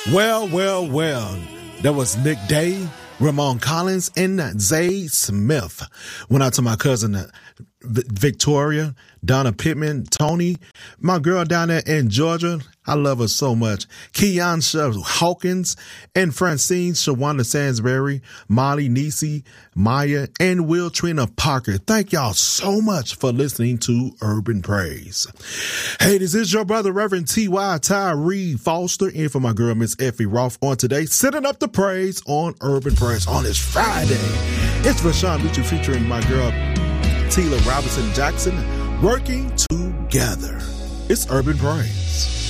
Well. That was Nick Day, Ramon Collins, and Zay Smith. Went out to my cousin Victoria, Donna Pittman, Tony, my girl down there in Georgia. I love her so much. Keonsha Hawkins and Francine Shawanda Sansbury, Molly Nisi, Maya, and Will Trina Parker. Thank y'all so much for listening to Urban Praise. Hey, this is your brother, Reverend T.Y. Tyree Foster, in for my girl, Miss Effie Roth, on today, setting up the praise on Urban Praise on this Friday. It's Rashawn Mitchell featuring my girl, Tila Robinson Jackson, working together. It's Urban Praise.